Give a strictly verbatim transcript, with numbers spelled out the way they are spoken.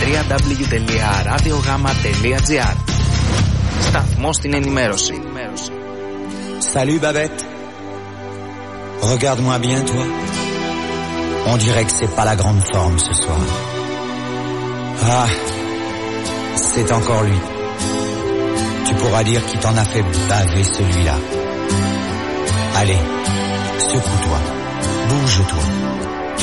double-u double-u double-u τελεία radiogama τελεία gr. Σταθμός στην ενημέρωση. Salut Babette. Regarde-moi bien toi. On dirait que c'est pas la grande forme ce soir. Ah, c'est encore lui. Tu pourras dire qu'il t'en a fait baver celui-là. Allez, secoue-toi, bouge-toi.